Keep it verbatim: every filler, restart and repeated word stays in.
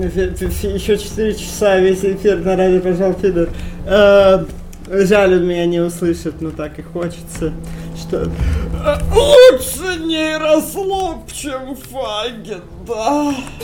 Еще четыре часа весь эфир на радио «Пожал Фидер». Э, жаль, он меня не услышит, но так и хочется, что лучше нейрослоп, чем Фагин, да.